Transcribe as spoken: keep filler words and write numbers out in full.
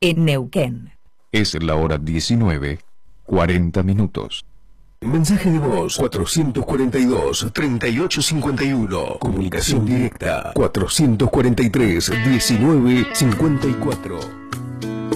en Neuquén. Es la hora diecinueve, cuarenta minutos. Mensaje de voz cuatrocientos cuarenta y dos, treinta y ocho cincuenta y uno. Comunicación directa cuatrocientos cuarenta y tres, diecinueve cincuenta y cuatro.